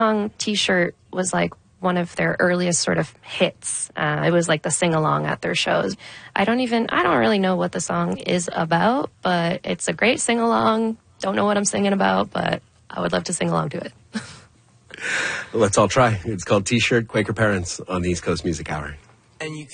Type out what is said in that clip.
song T-Shirt was like one of their earliest sort of hits. It was like the sing-along at their shows. I don't really know what the song is about, but it's a great sing-along. Don't know what I'm singing about, but I would love to sing along to it. Let's all try. It's called T-Shirt, Quaker Parents on the East Coast Music Hour. And you